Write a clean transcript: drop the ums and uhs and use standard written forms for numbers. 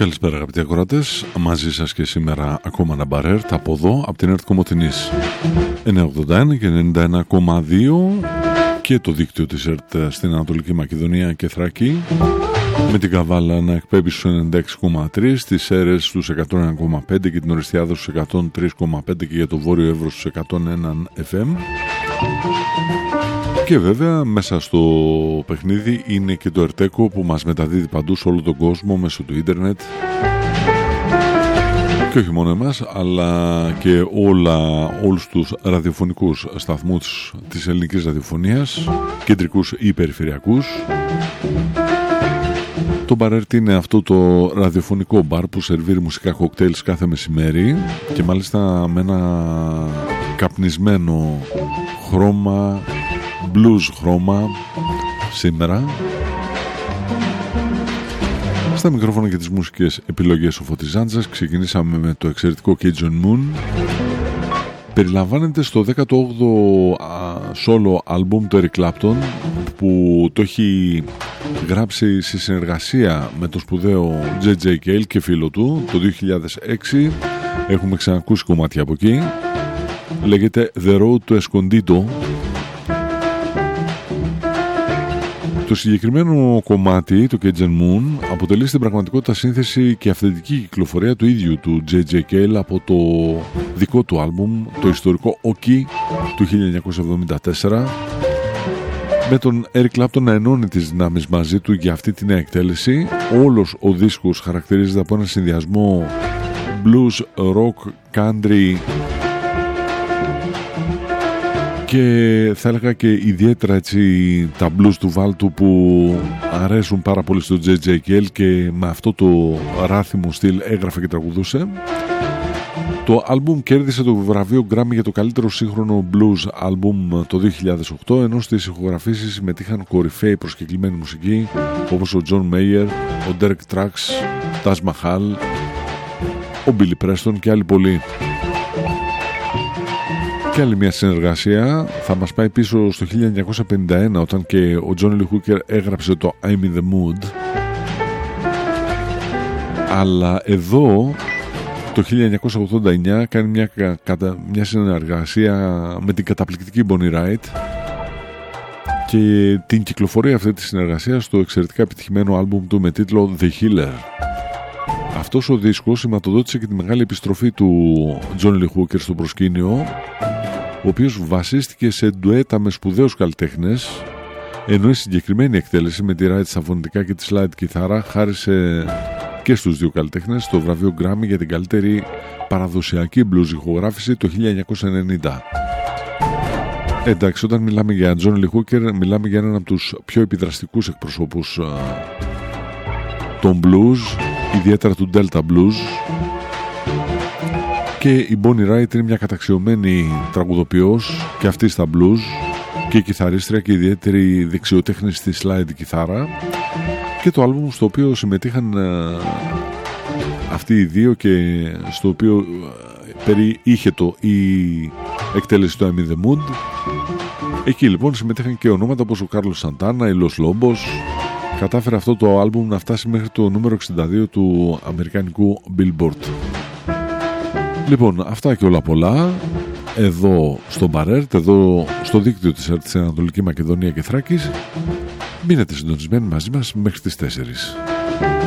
Καλησπέρα αγαπητοί ακροατές, μαζί σας και σήμερα ακόμα ένα μπαρέρτ από εδώ, από την ΕΡΤ Κομοτηνής 981 και 91,2 και το δίκτυο της ΕΡΤ στην Ανατολική Μακεδονία και Θράκη, με την Καβάλα να εκπέμπει στους 96,3, στις Σέρρες στους 101,5 και την Οριστιάδα στους 103,5 και για το Βόρειο Εύρος στους 101 FM. Και βέβαια μέσα στο παιχνίδι είναι και το Ερτέκο που μας μεταδίδει παντού σε όλο τον κόσμο μέσω του ίντερνετ, και όχι μόνο εμάς αλλά και όλους τους ραδιοφωνικούς σταθμούς της ελληνικής ραδιοφωνίας, κεντρικούς ή περιφερειακούς. Το μπαρέρτ είναι αυτό το ραδιοφωνικό μπαρ που σερβίρει μουσικά κοκτέιλς κάθε μεσημέρι και μάλιστα με ένα καπνισμένο χρώμα, blues χρώμα σήμερα. Στα μικρόφωνα και τις μουσικές επιλογές ο Φώτης Ζάντζας. Ξεκινήσαμε με το εξαιρετικό Cajun Moon. Περιλαμβάνεται στο 18ο solo album του Eric Clapton, που το έχει γράψει σε συνεργασία με το σπουδαίο J.J. Cale και φίλο του το 2006. Έχουμε ξανακούσει κομμάτια από εκεί. Λέγεται The Road to Escondido. Το συγκεκριμένο κομμάτι, το Cajun Moon, αποτελεί στην πραγματικότητα σύνθεση και αυθεντική κυκλοφορία του ίδιου του J.J. Cale από το δικό του άλμπουμ, το ιστορικό Oki του 1974, με τον Eric Clapton να ενώνει τις δυνάμεις μαζί του για αυτή τη νέα εκτέλεση. Όλος ο δίσκος χαρακτηρίζεται από ένα συνδυασμό blues, rock, country και θα έλεγα και ιδιαίτερα έτσι τα blues του βάλτου που αρέσουν πάρα πολύ στο J.J. Cale και με αυτό το ράθιμο στυλ έγραφε και τραγουδούσε. Το άλμπουμ κέρδισε το βραβείο Grammy για το καλύτερο σύγχρονο blues άλμπουμ το 2008, ενώ στις ηχογραφήσεις συμμετείχαν κορυφαίοι προσκεκλημένοι μουσικοί όπως ο John Mayer, ο Derek Trucks, Taj Mahal, ο Billy Preston και άλλοι πολλοί. Και άλλη μια συνεργασία θα μας πάει πίσω στο 1951, όταν και ο Johnny Lee Hooker έγραψε το I'm in the Mood. Αλλά εδώ το 1989 κάνει μια συνεργασία με την καταπληκτική Bonnie Raitt και την κυκλοφορία αυτή της συνεργασίας στο εξαιρετικά επιτυχημένο άλμπουμ του με τίτλο The Healer. Αυτός ο δίσκος σηματοδότησε και τη μεγάλη επιστροφή του Johnny Lee Hooker στο προσκήνιο, ο οποίος βασίστηκε σε ντουέτα με σπουδαίους καλλιτέχνες, ενώ η συγκεκριμένη εκτέλεση με τη Raitt στα φωνητικά και τη slide κιθάρα χάρισε και στους δύο καλλιτέχνες το βραβείο Grammy για την καλύτερη παραδοσιακή blues ηχογράφηση το 1990. Εντάξει, όταν μιλάμε για Johnny Lee Hooker μιλάμε για έναν από τους πιο επιδραστικούς εκπροσώπους των blues, ιδιαίτερα του Delta Blues, και η Bonnie Raitt είναι μια καταξιωμένη τραγουδοποιός και αυτή στα blues και κιθαρίστρια και ιδιαίτερη δεξιοτέχνη στη slide κιθάρα, και το άλμπουμ στο οποίο συμμετείχαν αυτοί οι δύο και στο οποίο είχε η εκτέλεση του I'm in the Mood. Εκεί λοιπόν συμμετείχαν και ονόματα όπως ο Κάρλος Σαντάνα, η Los Lobos. Κατάφερε αυτό το άλμπουμ να φτάσει μέχρι το νούμερο 62 του αμερικανικού Billboard. Λοιπόν, αυτά και όλα πολλά εδώ στο Μπαρέρτ, εδώ στο δίκτυο της ΕΡΤ στην Ανατολική Μακεδονία και Θράκης. Μείνετε συντονισμένοι μαζί μας μέχρι τις 4.